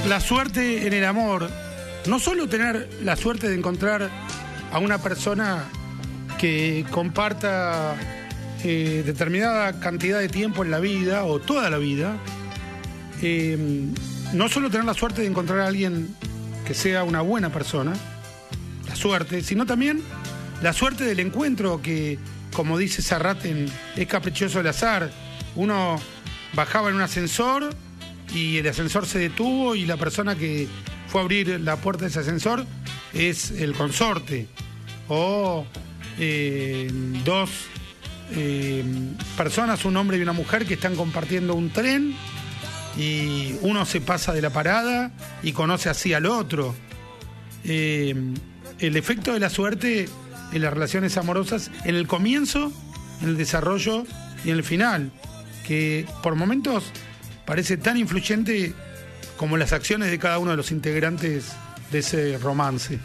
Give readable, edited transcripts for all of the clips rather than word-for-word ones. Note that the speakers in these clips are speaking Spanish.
La suerte en el amor, no solo tener la suerte de encontrar a una persona que comparta determinada cantidad de tiempo en la vida o toda la vida, no solo tener la suerte de encontrar a alguien que sea una buena persona, la suerte, sino también la suerte del encuentro que, como dice Serrat en Es caprichoso el azar, uno bajaba en un ascensor y el ascensor se detuvo y la persona que fue a abrir la puerta de ese ascensor es el consorte, o dos personas, un hombre y una mujer que están compartiendo un tren y uno se pasa de la parada y conoce así al otro. El efecto de la suerte en las relaciones amorosas, en el comienzo, en el desarrollo y en el final, que por momentos parece tan influyente como las acciones de cada uno de los integrantes de ese romance.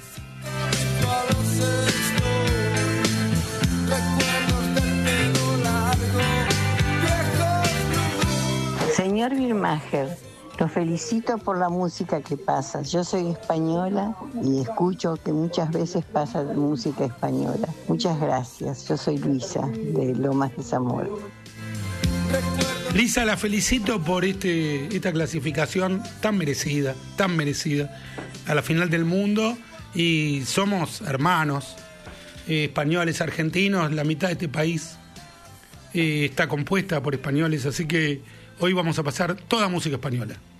Señor Birmacher, lo felicito por la música que pasa. Yo soy española y escucho que muchas veces pasa música española. Muchas gracias. Yo soy Luisa, de Lomas de Zamora. Lisa, la felicito por esta clasificación tan merecida a la final del mundo, y somos hermanos, españoles, argentinos. La mitad de este país está compuesta por españoles, así que hoy vamos a pasar toda música española.